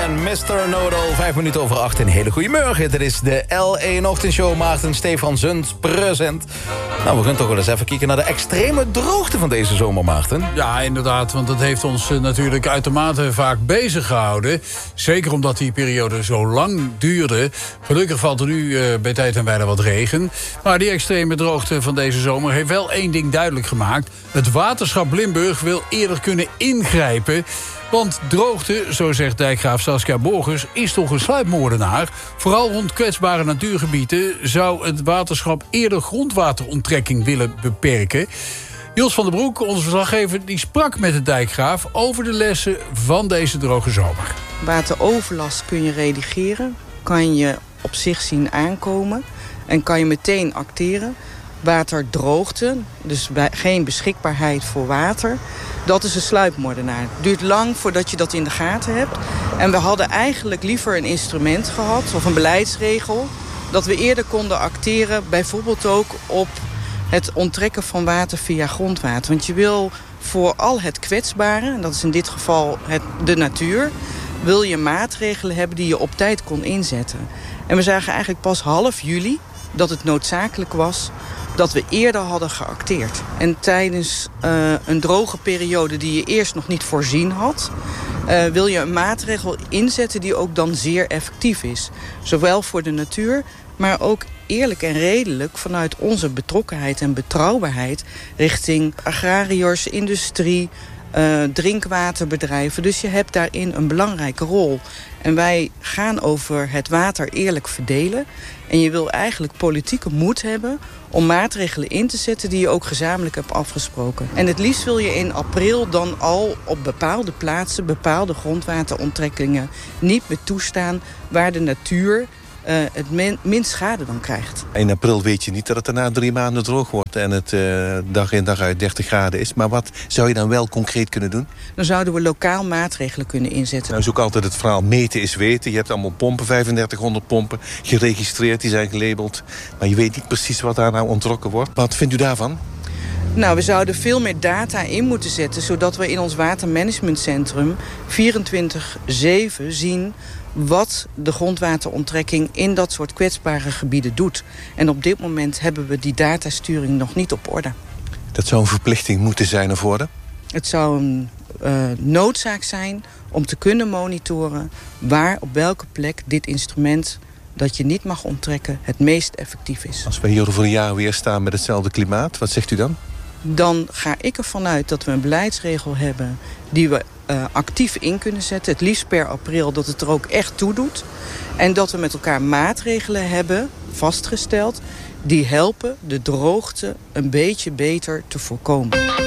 en Mr. Nodal. 5 minuten over 8. Een hele goede morgen. Dit is de L1-ochtendshow. Maarten Stefan Zunt present. Nou, we kunnen toch wel eens even kijken naar de extreme droogte van deze zomer, Maarten. Ja, inderdaad, want dat heeft ons natuurlijk uitermate vaak bezig gehouden. Zeker omdat die periode zo lang duurde. Gelukkig valt er nu bij tijd en wijle wat regen. Maar die extreme droogte van deze zomer heeft wel één ding duidelijk gemaakt. Het waterschap Limburg wil eerder kunnen ingrijpen. Want droogte, zo zegt dijkgraaf Saskia Borgers, is toch een sluipmoordenaar. Vooral rond kwetsbare natuurgebieden zou het waterschap eerder grondwateronttrekking willen beperken. Jos van der Broek, onze verslaggever, die sprak met de dijkgraaf over de lessen van deze droge zomer. Wateroverlast kun je redigeren, kan je op zich zien aankomen en kan je meteen acteren. Waterdroogte, dus geen beschikbaarheid voor water, dat is een sluipmoordenaar. Het duurt lang voordat je dat in de gaten hebt. En we hadden eigenlijk liever een instrument gehad, of een beleidsregel, dat we eerder konden acteren, bijvoorbeeld ook op het onttrekken van water via grondwater. Want je wil voor al het kwetsbare, en dat is in dit geval de natuur, wil je maatregelen hebben die je op tijd kon inzetten. En we zagen eigenlijk pas half juli dat het noodzakelijk was dat we eerder hadden geacteerd. En tijdens een droge periode die je eerst nog niet voorzien had, wil je een maatregel inzetten die ook dan zeer effectief is. Zowel voor de natuur, maar ook eerlijk en redelijk vanuit onze betrokkenheid en betrouwbaarheid richting agrariërs, industrie, drinkwaterbedrijven. Dus je hebt daarin een belangrijke rol. En wij gaan over het water eerlijk verdelen. En je wil eigenlijk politieke moed hebben om maatregelen in te zetten die je ook gezamenlijk hebt afgesproken. En het liefst wil je in april dan al op bepaalde plaatsen bepaalde grondwateronttrekkingen niet meer toestaan waar de natuur het minst schade dan krijgt. In april weet je niet dat het daarna 3 maanden droog wordt en het dag in dag uit 30 graden is. Maar wat zou je dan wel concreet kunnen doen? Dan zouden we lokaal maatregelen kunnen inzetten. Nou is ook altijd het verhaal meten is weten. Je hebt allemaal pompen, 3500 pompen, geregistreerd, die zijn gelabeld. Maar je weet niet precies wat daar nou onttrokken wordt. Wat vindt u daarvan? Nou, we zouden veel meer data in moeten zetten, zodat we in ons watermanagementcentrum 24/7 zien wat de grondwateronttrekking in dat soort kwetsbare gebieden doet. En op dit moment hebben we die datasturing nog niet op orde. Dat zou een verplichting moeten zijn of worden? Het zou een noodzaak zijn om te kunnen monitoren waar op welke plek dit instrument dat je niet mag onttrekken het meest effectief is. Als we hier over een jaar weer staan met hetzelfde klimaat, wat zegt u dan? Dan ga ik ervan uit dat we een beleidsregel hebben die we actief in kunnen zetten. Het liefst per april, dat het er ook echt toe doet. En dat we met elkaar maatregelen hebben vastgesteld die helpen de droogte een beetje beter te voorkomen.